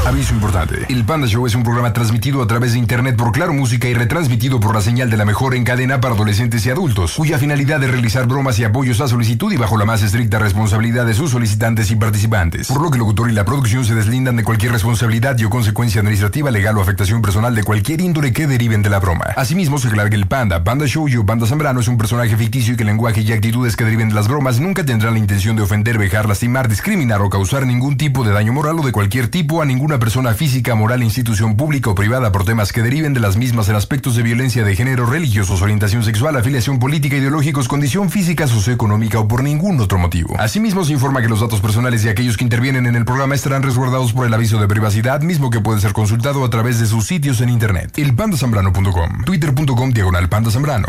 Aviso importante. El Panda Show es un programa transmitido a través de internet por Claro Música y retransmitido por la señal de la mejor en cadena para adolescentes y adultos, cuya finalidad es realizar bromas y apoyos a solicitud y bajo la más estricta responsabilidad de sus solicitantes y participantes. Por lo que el locutor y la producción se deslindan de cualquier responsabilidad y o consecuencia administrativa, legal o afectación personal de cualquier índole que deriven de la broma. Asimismo, se aclara que el Panda Show y Panda Zambrano es un personaje ficticio y que el lenguaje y actitudes que deriven de las bromas nunca tendrán la intención de ofender, vejar, lastimar, discriminar o causar ningún tipo de daño moral o de cualquier tipo a ninguna persona física, moral, institución pública o privada por temas que deriven de las mismas en aspectos de violencia de género, religiosos, orientación sexual, afiliación política, ideológicos, condición física, socioeconómica o por ningún otro motivo. Asimismo, se informa que los datos personales de aquellos que intervienen en el programa estarán resguardados por el aviso de privacidad, mismo que puede ser consultado a través de sus sitios en internet. Elpandasambrano.com, twitter.com/pandazambrano,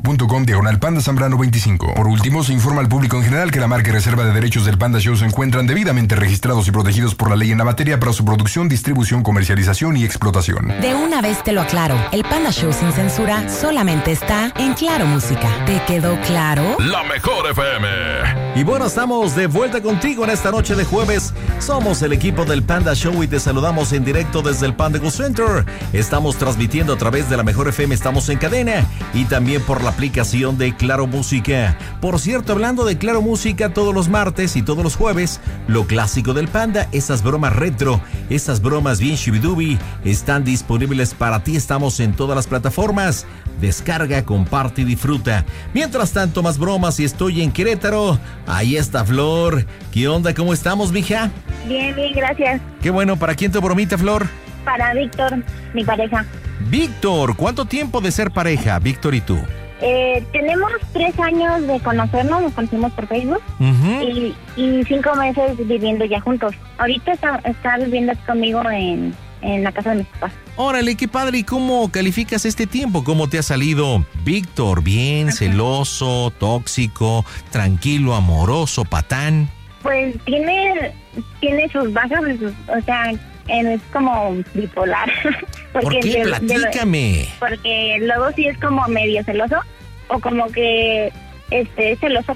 facebook.com/pandazambrano25. Por último, se informa al público en general que la marca y reserva de derechos del Panda Show se encuentran debidamente registrados y protegidos por la ley en la materia para su producción, distribución, comercialización y explotación. De una vez te lo aclaro, el Panda Show sin censura solamente está en Claro Música. ¿Te quedó claro? La mejor FM. Y bueno, estamos de vuelta contigo en esta noche de jueves. Somos el equipo del Panda Show y te saludamos en directo desde el Panda Go Center. Estamos transmitiendo a través de la mejor FM, estamos en cadena y también por la aplicación de Claro Música. Por cierto, hablando de Claro Música, todos los martes y todos los jueves, lo clásico del Panda, esas bromas retro, esas bromas bien shibidubi, están disponibles para ti. Estamos en todas las plataformas. Descarga, comparte y disfruta. Mientras tanto, más bromas y estoy en Querétaro. Ahí está Flor. ¿Qué onda? ¿Cómo estamos, mija? Bien, gracias. Qué bueno. ¿Para quién tu bromita, Flor? Para Víctor, mi pareja. Víctor, ¿cuánto tiempo de ser pareja, Víctor y tú? Tenemos 3 años de conocernos, nos conocimos por Facebook y 5 meses viviendo ya juntos. Ahorita está viviendo conmigo en la casa de mis papás. Órale, qué padre. ¿Y cómo calificas este tiempo? ¿Cómo te ha salido Víctor? ¿Bien, celoso, tóxico, tranquilo, amoroso, patán? Pues tiene sus bajas, o sea, es como bipolar. ¿Por qué? Platícame. Porque luego sí es como medio celoso, o como que es celoso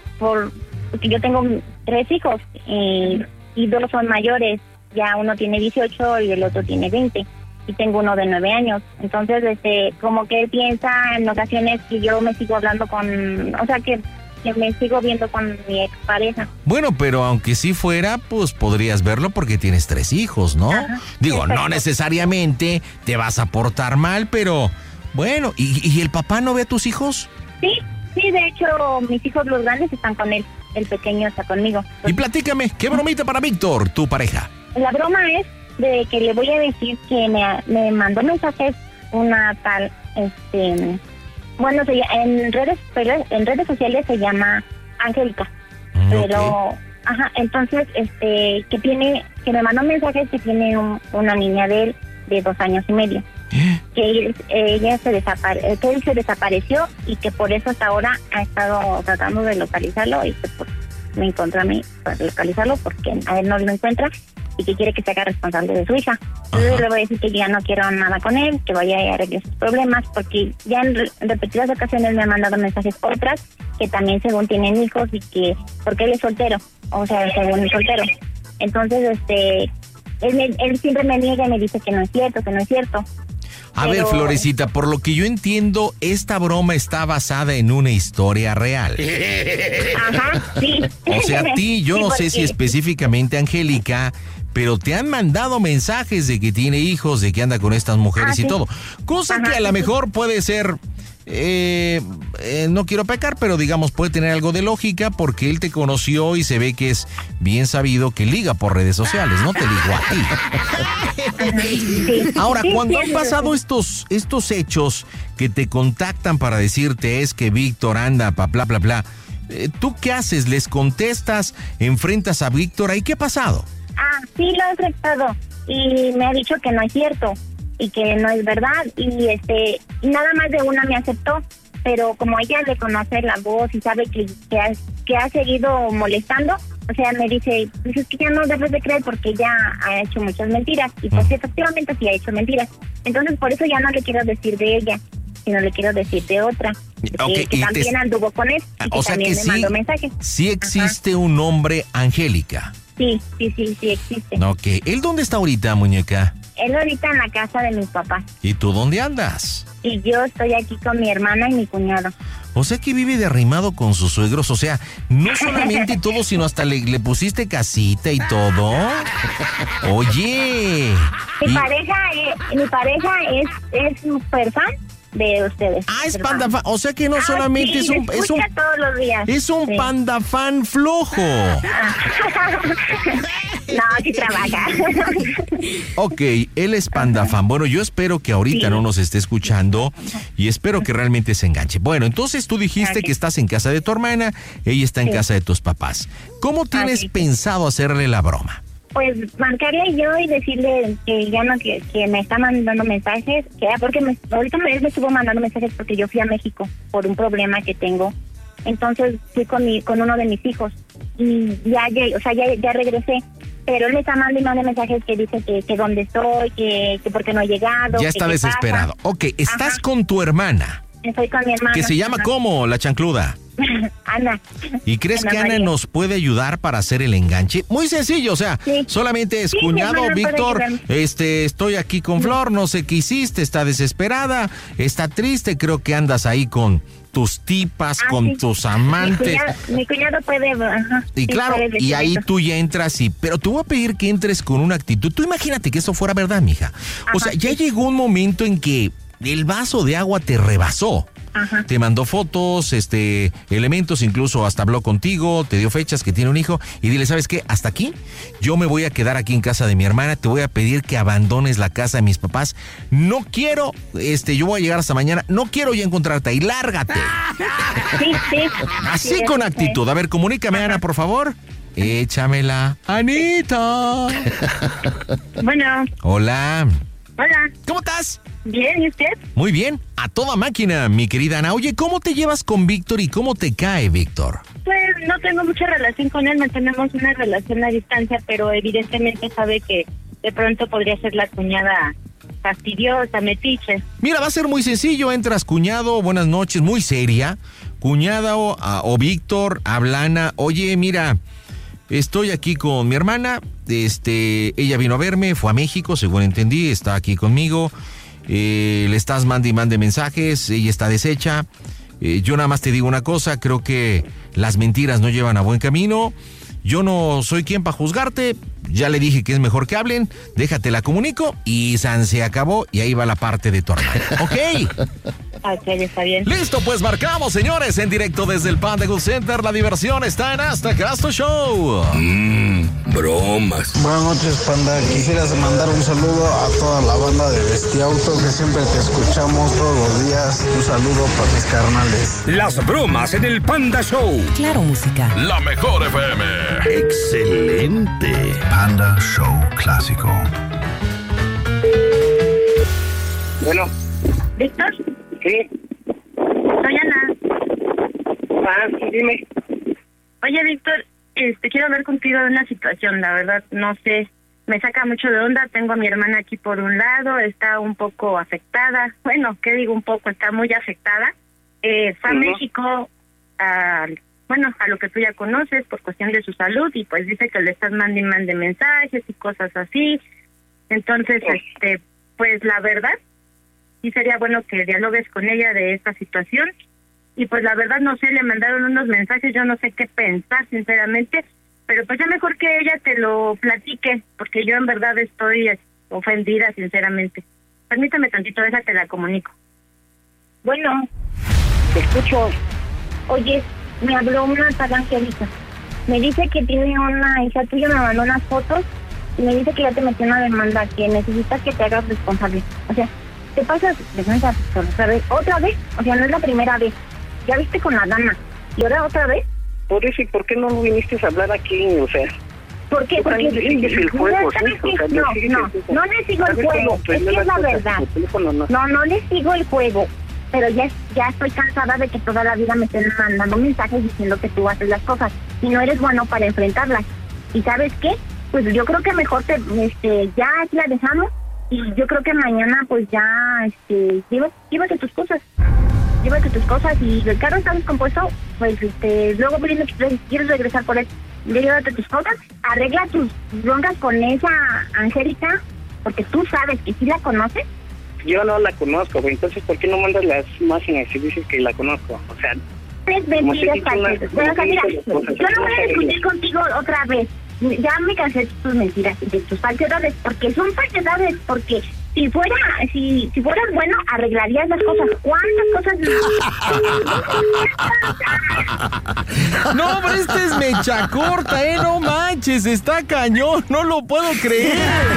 porque yo tengo 3 hijos y 2 son mayores. Ya uno tiene 18 y el otro tiene 20. Y tengo uno de 9 años. Entonces, como que él piensa en ocasiones que yo me sigo hablando o sea, que me sigo viendo con mi expareja. Bueno, pero aunque sí fuera, pues podrías verlo porque tienes 3 hijos, ¿no? Ajá, digo, exacto. No necesariamente te vas a portar mal, pero bueno, ¿y el papá no ve a tus hijos? Sí, de hecho, mis hijos los grandes están con él. El pequeño está conmigo. Y platícame, ¿qué bromita para Víctor, tu pareja? La broma es de que le voy a decir que me mandó mensajes una tal, bueno, en redes sociales se llama Angélica, pero, entonces, que me mandó mensajes que tiene una niña de él de 2 años y medio, que él se desapareció y que por eso hasta ahora ha estado tratando de localizarlo y que pues, me encontró a mí para localizarlo porque a él no lo encuentra y que quiere que se haga responsable de su hija. Entonces le voy a decir que ya no quiero nada con él, que vaya a arreglar sus problemas, porque ya en repetidas ocasiones me ha mandado mensajes otras que también según tienen hijos y que, porque él es soltero, o sea, según es soltero. Entonces, él siempre me niega y me dice que no es cierto. A ver, Florecita, por lo que yo entiendo, esta broma está basada en una historia real. Ajá, sí. O sea, a ti, yo no sé si específicamente Angélica, pero te han mandado mensajes de que tiene hijos, de que anda con estas mujeres y todo. Cosa que a lo mejor puede ser, no quiero pecar, pero digamos puede tener algo de lógica porque él te conoció y se ve que es bien sabido que liga por redes sociales, no te digo a ti. Ahora, cuando han pasado estos hechos que te contactan para decirte es que Víctor anda, bla, bla, bla, ¿tú qué haces? ¿Les contestas? ¿Enfrentas a Víctor? ¿Ahí qué ha pasado? Sí, lo he enfrentado y me ha dicho que no es cierto y que no es verdad y nada más de una me aceptó, pero como ella le conoce la voz y sabe que ha seguido molestando, o sea, me dice, pues es que ya no debes de creer porque ella ha hecho muchas mentiras y pues efectivamente sí ha hecho mentiras, entonces por eso ya no le quiero decir de ella sino le quiero decir de otra. Okay, que también anduvo con él. Y que también me mandó mensajes. Sí existe un nombre Angélica. Sí existe. Ok, ¿él dónde está ahorita, muñeca? Él ahorita en la casa de mis papás. ¿Y tú dónde andas? Y yo estoy aquí con mi hermana y mi cuñado. O sea que vive de arrimado con sus suegros, o sea, no solamente todo, sino hasta le pusiste casita y todo. Oye. Mi pareja es súper fan de ustedes. Ah, es panda fan. O sea que no solamente sí, es un todos los días. Es un panda fan flojo. No, sí trabaja. Ok, él es panda fan. Bueno, yo espero que ahorita no nos esté escuchando y espero que realmente se enganche. Bueno, entonces tú dijiste que estás en casa de tu hermana, ella está en casa de tus papás. ¿Cómo tienes pensado hacerle la broma? Pues marcarle yo y decirle que ya no, que me está mandando mensajes, porque ahorita él me estuvo mandando mensajes porque yo fui a México por un problema que tengo. Entonces fui con uno de mis hijos y ya regresé. Pero él me está mandando mensajes que dice que dónde estoy, que por qué no he llegado. Ya está desesperado. Ok, estás con tu hermana. Estoy con mi hermana. ¿Que se llama cómo, la chancluda? Ana. ¿Y crees que Ana nos puede ayudar para hacer el enganche? Muy sencillo, o sea, solamente es cuñado, Víctor, estoy aquí con Flor, no sé qué hiciste, está desesperada, está triste, creo que andas ahí con tus tipas, con tus amantes. Mi cuñado puede, y claro, y ahí tú ya entras pero te voy a pedir que entres con una actitud. Tú imagínate que eso fuera verdad, mija. O sea, ya llegó un momento en que el vaso de agua te rebasó. Te mandó fotos, elementos, incluso hasta habló contigo, te dio fechas que tiene un hijo y dile, ¿sabes qué? Hasta aquí, yo me voy a quedar aquí en casa de mi hermana, te voy a pedir que abandones la casa de mis papás, no quiero, yo voy a llegar hasta mañana, no quiero ya encontrarte ahí, lárgate. Sí. Así con actitud, a ver, comunícame, Ana, por favor. Échamela. Anita. Bueno. Hola. Hola. ¿Cómo estás? Bien, ¿y usted? Muy bien, a toda máquina, mi querida Ana. Oye, ¿cómo te llevas con Víctor y cómo te cae, Víctor? Pues no tengo mucha relación con él, mantenemos una relación a distancia, pero evidentemente sabe que de pronto podría ser la cuñada fastidiosa, metiche. Mira, va a ser muy sencillo, entras cuñado, buenas noches, muy seria. Cuñada o Víctor, habla Ana, oye, mira, estoy aquí con mi hermana, ella vino a verme, fue a México, según entendí, está aquí conmigo, le estás mande y mande mensajes, ella está deshecha, yo nada más te digo una cosa, creo que las mentiras no llevan a buen camino, yo no soy quien para juzgarte, ya le dije que es mejor que hablen, déjate la comunico y se acabó y ahí va la parte de tu hermana, ¿ok? Ok, está bien. Listo, pues marcamos, señores, en directo desde el Panda Go Center. La diversión está en Hasta Casto Show. Bromas. Buenas noches, Panda. Quisieras mandar un saludo a toda la banda de Bestiauto, que siempre te escuchamos todos los días. Un saludo para mis carnales. Las bromas en el Panda Show. Claro, música. La mejor FM. Excelente. Panda Show Clásico. Bueno. ¿Víctor? Sí. Soy Ana. Sí, dime. Oye, Víctor, quiero hablar contigo de una situación, la verdad, no sé, me saca mucho de onda, tengo a mi hermana aquí por un lado, está un poco afectada, bueno, ¿qué digo un poco? Está muy afectada, fue a México, a lo que tú ya conoces, por cuestión de su salud, y pues dice que le estás mande mensajes y cosas así, entonces, pues la verdad, sí sería bueno que dialogues con ella de esta situación. Y pues la verdad no sé, le mandaron unos mensajes, yo no sé qué pensar sinceramente, pero pues ya mejor que ella te lo platique, porque yo en verdad estoy ofendida sinceramente. Permítame tantito, déjate la comunico. Bueno, Te escucho. oye, me habló una tal Angélica. Me dice que tiene una hija tuya, me mandó unas fotos y me dice que ya te metió una demanda, que necesitas que te hagas responsable. O sea, te pasas de mensa otra vez, o sea, no es la primera vez. Ya viste con la dama. ¿Y ahora otra vez? Por eso, ¿y por qué no viniste a hablar aquí? O sea, ¿por qué? Porque le sigues el juego, ¿sí? O sea, no le sigo el juego. Es que es la verdad. No le sigo el juego. Pero ya estoy cansada de que toda la vida me estén mandando mensajes diciendo que tú haces las cosas y no eres bueno para enfrentarlas. ¿Y sabes qué? Pues yo creo que mejor ya la dejamos y yo creo que mañana pues ya, llévate tus cosas. Llévate tus cosas y el carro está descompuesto, pues luego quieres regresar por él. Llévate tus cosas, arregla tus broncas con esa Angélica, porque tú sabes que sí la conoces. Yo no la conozco, güey. Entonces, ¿por qué no mandas las imágenes y dices que la conozco? O sea, es mentira, mira, yo no voy a discutir contigo otra vez. Ya me cansé de tus mentiras y de tus falsedades, porque son falsedades, porque si fueras bueno, arreglarías las cosas. ¿Cuántas cosas? No, hombre, este es mecha corta, no manches, está cañón, no lo puedo creer.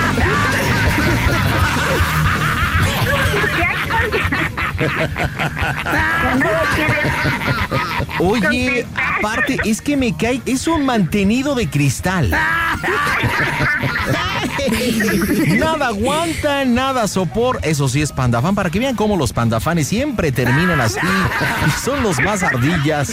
Oye, aparte, es que me cae, es un mantenido de cristal. Nada aguanta, nada soporta. Eso sí es pandafán, para que vean cómo los pandafanes siempre terminan así. Y son los más ardillas.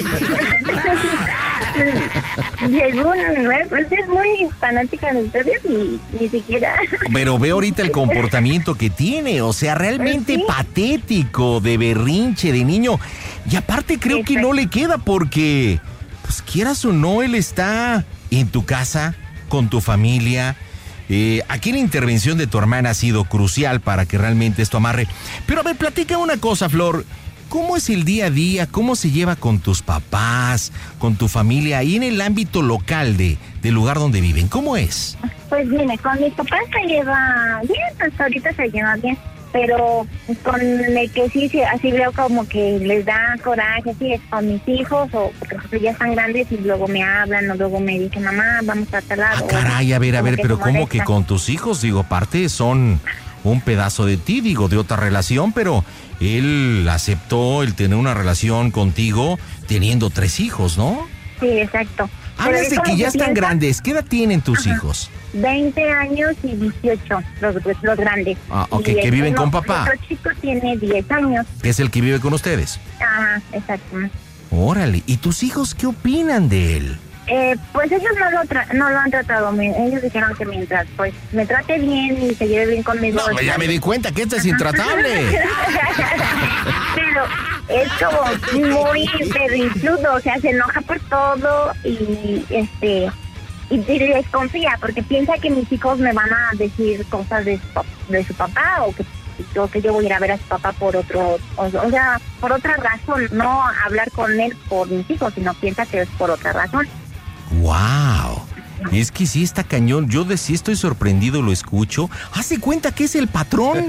Pues es muy fanática de ustedes y ni siquiera. Pero ve ahorita el comportamiento que tiene, o sea, realmente patético, de berrinche, de niño. Y aparte creo que no le queda porque, pues quieras o no, él está en tu casa, con tu familia. Aquí la intervención de tu hermana ha sido crucial para que realmente esto amarre. Pero a ver, platica una cosa, Flor. ¿Cómo es el día a día? ¿Cómo se lleva con tus papás, con tu familia ahí en el ámbito local del lugar donde viven? ¿Cómo es? Pues mire, con mis papás se lleva bien, hasta ahorita se lleva bien, pero con el que sí, así veo como que les da coraje, así es con mis hijos, o porque ya están grandes y luego me hablan, o luego me dicen, mamá, vamos a tal lado. Caray, a ver, pero ¿cómo que con tus hijos? Digo, aparte son un pedazo de ti, digo, de otra relación, pero él aceptó el tener una relación contigo teniendo 3 hijos, ¿no? Sí, exacto. Hablas de que ya están grandes. ¿Qué edad tienen tus hijos? 20 años y 18, los grandes. Ah, ok, que viven con papá. Otro chico tiene 10 años. ¿Que es el que vive con ustedes? Ajá, exacto. Órale, ¿y tus hijos qué opinan de él? Pues ellos no lo han tratado. Ellos dijeron que mientras pues me trate bien y se lleve bien conmigo. No, ya me di cuenta que este es intratable. Pero es como muy berrinchudo, o sea, se enoja por todo y desconfía porque piensa que mis hijos me van a decir cosas de su papá o que yo voy a ir a ver a su papá por otro, o sea, por otra razón, no hablar con él por mis hijos, sino piensa que es por otra razón. ¡Wow! Es que sí está cañón. Yo de sí estoy sorprendido, lo escucho. Hace cuenta que es el patrón.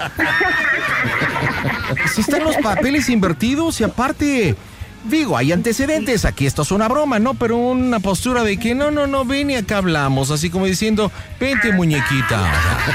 Sí están los papeles invertidos y aparte, digo, hay antecedentes. Aquí esto es una broma, ¿no? Pero una postura de que no, ven y acá hablamos. Así como diciendo, vente muñequita.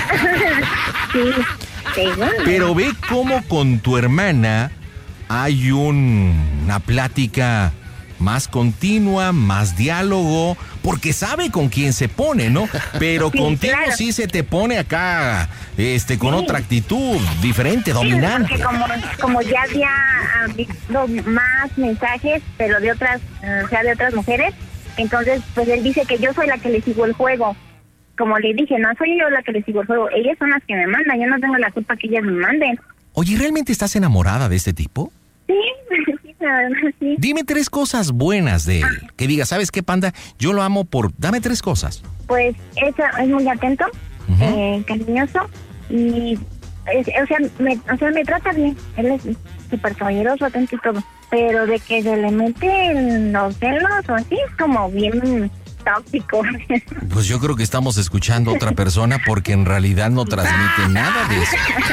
Sí. Pero ve cómo con tu hermana hay una plática más continua, más diálogo, porque sabe con quién se pone, ¿no? Pero sí, contigo claro. Sí se te pone acá, con otra actitud diferente, dominante. Porque como ya había visto más mensajes, pero de otras mujeres, entonces pues él dice que yo soy la que le sigo el juego. Como le dije, no soy yo la que le sigo el juego, ellas son las que me mandan, yo no tengo la culpa que ellas me manden. Oye, ¿realmente estás enamorada de este tipo? Sí. Sí. Dime 3 cosas buenas de él. Que diga, ¿sabes qué, Panda? Yo lo amo por... Dame 3 cosas. Pues es muy atento, cariñoso y... me trata bien. Él es súper caballeroso, atento y todo. Pero de que se le meten los celos o así, es como bien tóxico. Pues yo creo que estamos escuchando a otra persona porque en realidad no transmite nada de eso.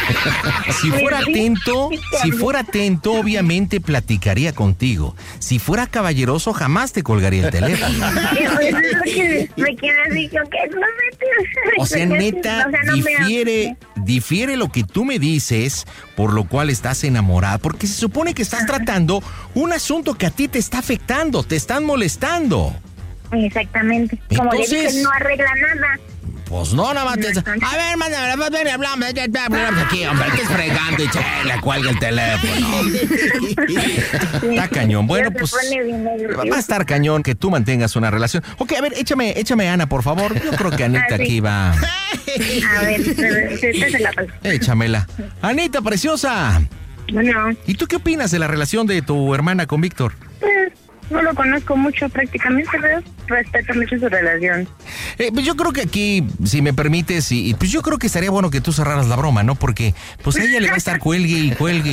Si fuera atento, obviamente platicaría contigo. Si fuera caballeroso, jamás te colgaría el teléfono. Me queda así, o sea, neta, difiere lo que tú me dices, por lo cual estás enamorada, porque se supone que estás tratando un asunto que a ti te está afectando, te están molestando. Exactamente. Como le dije, no arregla nada. Pues no, nada más te... A ver, mándame, ven y hablamos aquí, hombre, que es fregando y le cuelga el teléfono. Está cañón. Bueno, pues va a estar cañón que tú mantengas una relación. Ok, a ver, échame Ana, por favor. Yo creo que Anita aquí va... A ver, échamela. Anita, preciosa. Bueno. ¿Y tú qué opinas de la relación de tu hermana con Víctor? Pues no lo conozco mucho prácticamente, pero respeto mucho su relación. Pues yo creo que aquí, si me permites, y pues yo creo que estaría bueno que tú cerraras la broma, ¿no? Porque pues a ella le va a estar cuelgue.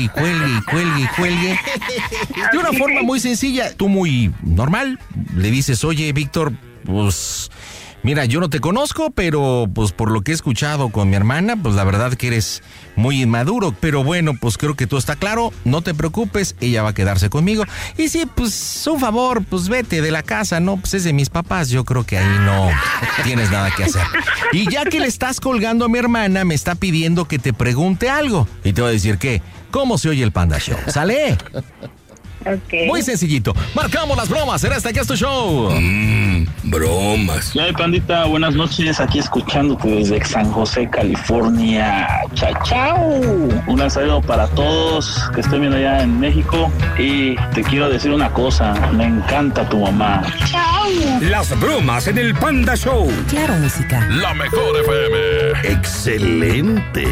De una forma muy sencilla, tú muy normal, le dices, oye, Víctor, pues... Mira, yo no te conozco, pero pues por lo que he escuchado con mi hermana, pues la verdad que eres muy inmaduro. Pero bueno, pues creo que todo está claro, no te preocupes, ella va a quedarse conmigo. Y sí, pues un favor, pues vete de la casa, ¿no? Pues es de mis papás, yo creo que ahí no tienes nada que hacer. Y ya que le estás colgando a mi hermana, me está pidiendo que te pregunte algo. Y te voy a decir que, ¿cómo se oye el Panda Show? ¿Sale? Okay. Muy sencillito. Marcamos las bromas en este que es tu show. Bromas. Ya, pandita, buenas noches. Aquí escuchándote desde San José, California. Chao. Un saludo para todos que estén viendo allá en México. Y te quiero decir una cosa. Me encanta tu mamá. Chao. Las bromas en el Panda Show. Claro, música. La mejor FM. Excelente.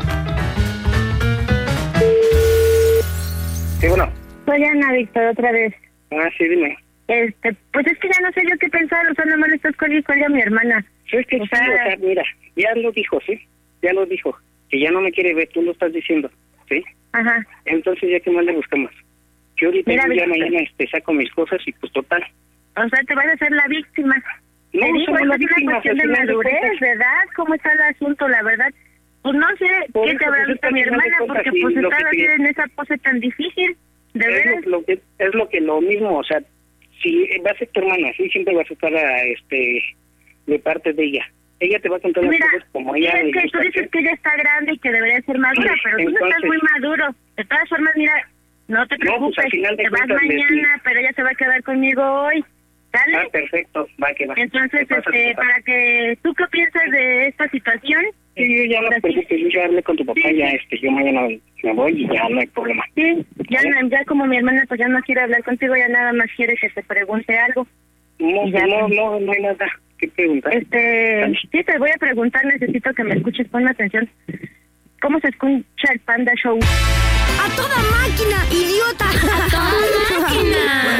Sí, bueno. Soy Ana, Víctor, otra vez. Ah, sí, dime. Pues es que ya no sé yo qué pensar, o sea, nomás le estás colgando a mi hermana. Sí, es que o sea, mira, ya lo dijo, ¿sí? Ya lo dijo, que ya no me quiere ver, tú lo estás diciendo, ¿sí? Ajá. Entonces, ¿ya qué más le buscamos? Yo ahorita mira, ya mañana saco mis cosas y pues total. O sea, te vas a hacer la víctima. No, te digo, es una cuestión de madurez, ¿verdad? ¿Cómo está el asunto, la verdad? Pues no sé qué te habrá visto mi hermana, porque pues está en esa pose tan difícil. ¿De veras? Es lo mismo, o sea, si va a ser tu hermana, sí, siempre vas a estar de parte de ella. Ella te va a contar las cosas como ella. Es que tú dices que ella está grande y que debería ser madura, pero tú no estás muy maduro. De todas formas, mira, no te preocupes, pues, te vas mañana, pero ella se va a quedar conmigo hoy. ¿Sale? Ah, perfecto, va que va. Entonces, para que tú qué piensas de esta situación. Sí, ya no te preocupes, yo ya hablé con tu papá, ya yo mañana me voy y ya no hay problema. Sí, ya como mi hermana pues ya no quiere hablar contigo, ya nada más quiere que te pregunte algo. No hay nada que preguntar. Sí, te voy a preguntar, necesito que me escuches, ponme atención. ¿Cómo se escucha el Panda Show? ¡A toda máquina, idiota! ¡A toda máquina!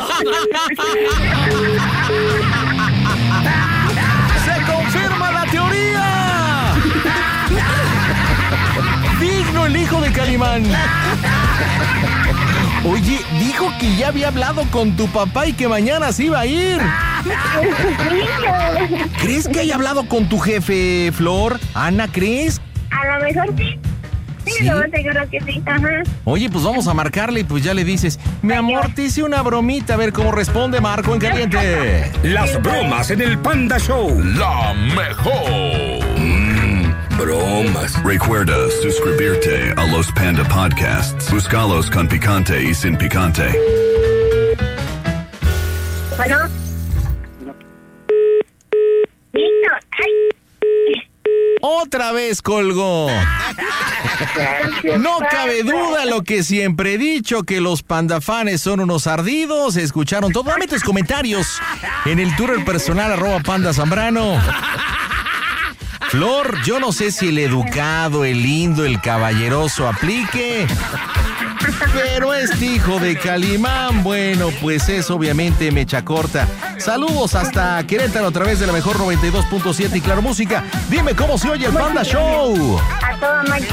¡Se confirma la teoría! ¡Digno el hijo de Calimán! Oye, dijo que ya había hablado con tu papá y que mañana se iba a ir. ¿Crees que haya hablado con tu jefe, Flor? Ana, ¿crees? A lo mejor sí. Sí, lo seguro que sí. Ajá. Oye, pues vamos a marcarle y pues ya le dices, mi amor, te hice una bromita, a ver cómo responde Marco en caliente. Las bromas en el Panda Show. La mejor. Bromas. Recuerda suscribirte a los Panda Podcasts. Búscalos con picante y sin picante. Bueno. Listo. Ay. Otra vez colgó. No cabe duda lo que siempre he dicho, que los pandafanes son unos ardidos. Escucharon todo. Dame tus comentarios en el Twitter personal @Panda Zambrano. Flor, yo no sé si el educado, el lindo, el caballeroso aplique, pero este hijo de Calimán, bueno, pues es obviamente mecha corta. Saludos hasta Querétaro a través de la mejor 92.7 y Claro Música. Dime cómo se oye el Panda Show. A toda máquina.